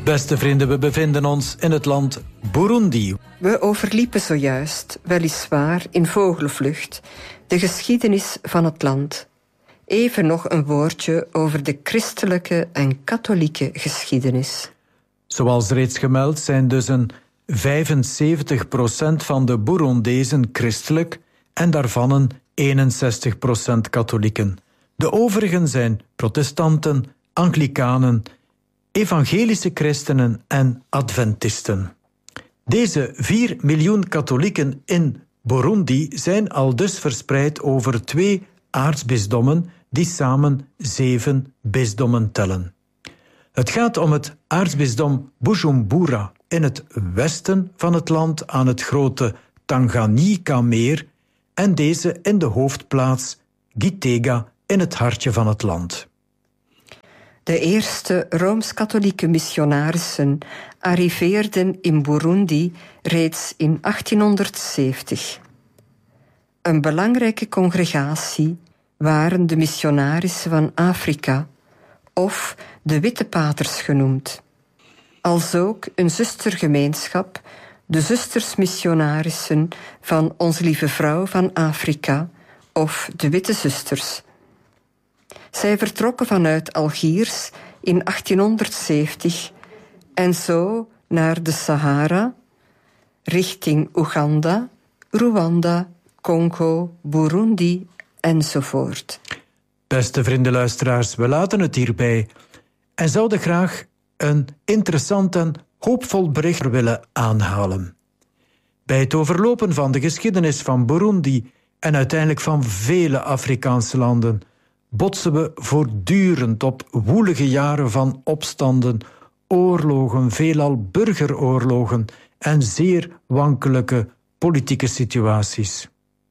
Beste vrienden, we bevinden ons in het land Burundi. We overliepen zojuist, weliswaar in vogelvlucht, de geschiedenis van het land. Even nog een woordje over de christelijke en katholieke geschiedenis. Zoals reeds gemeld zijn dus een 75% van de Burundezen christelijk en daarvan een 61% katholieken. De overigen zijn protestanten, Anglikanen, evangelische christenen en adventisten. Deze 4 miljoen katholieken in Burundi zijn al dus verspreid over 2 aartsbisdommen die samen 7 bisdommen tellen. Het gaat om het aartsbisdom Bujumbura in het westen van het land aan het grote Tanganyika-meer en deze in de hoofdplaats Gitega in het hartje van het land. De eerste Rooms-katholieke missionarissen arriveerden in Burundi reeds in 1870. Een belangrijke congregatie waren de missionarissen van Afrika, of de Witte Paters genoemd. Als ook een zustergemeenschap, de Zustersmissionarissen van Onze Lieve Vrouw van Afrika, of de Witte Zusters. Zij vertrokken vanuit Algiers in 1870 en zo naar de Sahara, richting Oeganda, Rwanda, Congo, Burundi enzovoort. Beste vriendenluisteraars, we laten het hierbij en zouden graag een interessant en hoopvol bericht willen aanhalen. Bij het overlopen van de geschiedenis van Burundi en uiteindelijk van vele Afrikaanse landen botsen we voortdurend op woelige jaren van opstanden, oorlogen, veelal burgeroorlogen en zeer wankelijke politieke situaties.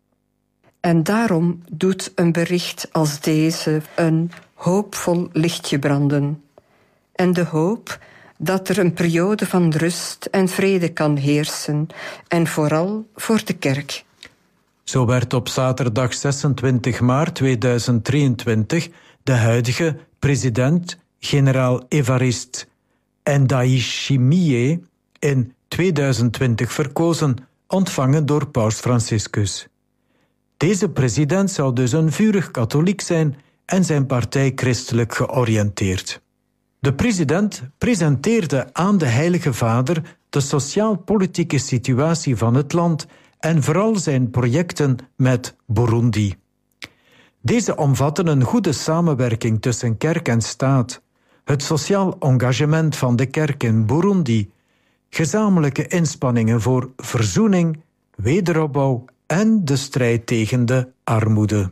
En daarom doet een bericht als deze een hoopvol lichtje branden. En de hoop dat er een periode van rust en vrede kan heersen, en vooral voor de kerk. Zo werd op zaterdag 26 maart 2023 de huidige president, generaal Evariste Ndayishimiye, in 2020 verkozen, ontvangen door paus Franciscus. Deze president zou dus een vurig katholiek zijn en zijn partij christelijk georiënteerd. De president presenteerde aan de Heilige Vader de sociaal-politieke situatie van het land en vooral zijn projecten met Burundi. Deze omvatten een goede samenwerking tussen kerk en staat, het sociaal engagement van de kerk in Burundi, gezamenlijke inspanningen voor verzoening, wederopbouw en de strijd tegen de armoede.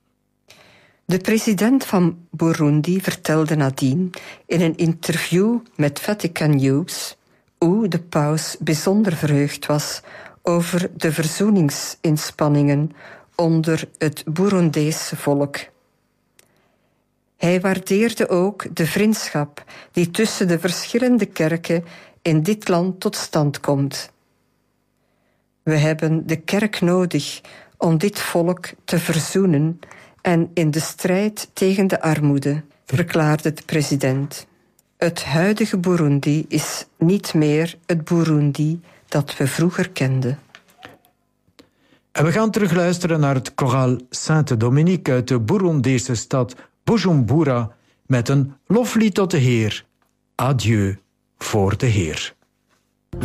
De president van Burundi vertelde nadien in een interview met Vatican News hoe de paus bijzonder verheugd was over de verzoeningsinspanningen onder het Burundeese volk. Hij waardeerde ook de vriendschap die tussen de verschillende kerken in dit land tot stand komt. We hebben de kerk nodig om dit volk te verzoenen en in de strijd tegen de armoede, verklaarde de president. Het huidige Burundi is niet meer het Burundi dat we vroeger kenden. En we gaan terugluisteren naar het koraal Sainte-Dominique uit de Burundese stad Bujumbura met een loflied tot de Heer. Adieu voor de Heer.